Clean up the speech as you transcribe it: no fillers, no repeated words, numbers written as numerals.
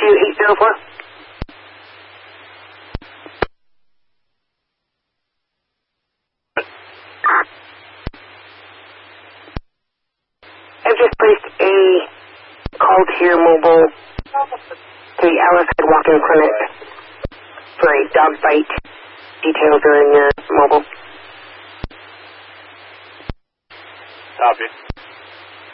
22804. I've just placed a call to your mobile to the Alicehead Walk-In Clinic for a dog bite. Details are in your mobile. Copy.